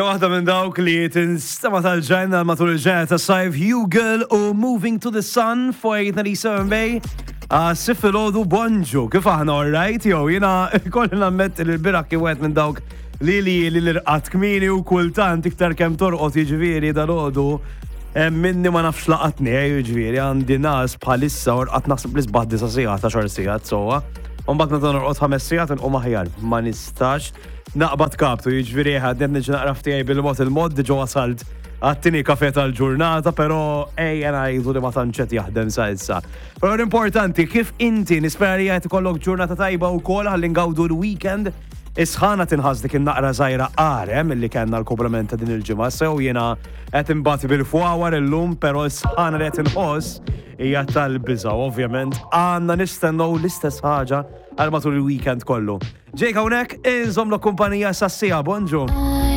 Waħda minn dawk li tinstama tal-ġenna matul il-ġenna ta' sajf Hugel u Moving to the Sun fuq 87 Bay. Sifilodu bonġu, kif aħna all-right, jow, jina kolli nammet il-biraħ kiewet minn dawk li l-irqat kmini u kultant iktar kem torqot jiġifieri dal-ħodu minni ma nafx laqatni, jiġifieri għandi nas bħalissa u rqat naħseb li sbaħ 9 sigħat, 10 sigħat, sowa. Umbat natan orqot 5 sigħat nqum aħjar, ma nistax. Naqbad kaptu, jiġifieri ħadden niġi naqraf tiegħi bil-mod il-mod diġa wasalt għattini kafe tal-ġurnata, pero jena jgħidu li ma tanċet jaħdem sa' issa. Pero l-importanti, kif inti nispera li għajt kollok ġurnata tajba u kol għallin għawdu l-weekend, isħana tinħaz dik il-naqra zaħira għarem illi kanna l-komplementa din il-ġimma, sew jena għet imbati bil-fuawar il-lum, pero isħana li għet inħos hija tal-biza, ovvjament, għanna nistennu l-istess ħaġa għal matul il-weekend kollu. Ġejk hawnhekk inżom l kumpanija sassija, bonġu.